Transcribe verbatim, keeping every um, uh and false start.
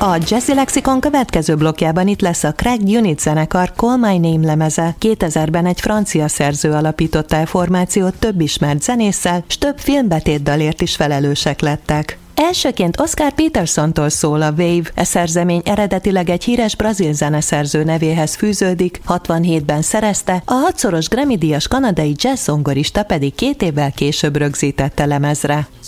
A Jazzy Lexikon következő blokkjában itt lesz a Craig Unit zenekar Call My Name lemeze. kétezerben egy francia szerző alapította a formációt több ismert zenésszel, s több filmbetétdalért is felelősek lettek. Elsőként Oscar Petersontól szól a Wave, e szerzemény eredetileg egy híres brazil zeneszerző nevéhez fűződik, hatvanhétben szerezte, a hatszoros Grammy-díjas kanadai jazz zongorista pedig két évvel később rögzítette lemezre.